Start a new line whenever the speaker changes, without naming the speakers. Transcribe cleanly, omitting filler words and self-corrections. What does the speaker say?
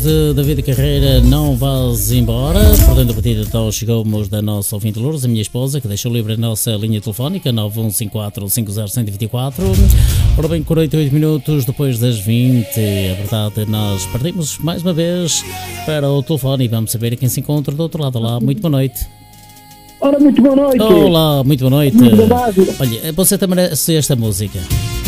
De David Carreira, não vás embora. Portanto, a partir de então chegamos da nossa ouvinte Lourdes, a minha esposa, que deixou livre a nossa linha telefónica 915450124. Ora bem, 48 minutos depois das 20. A verdade, nós partimos mais uma vez para o telefone e vamos saber quem se encontra do outro lado. Olá, muito boa noite.
Ora, muito boa noite.
Olá, muito boa noite.
Muito verdade.
Olha, você também merece esta música.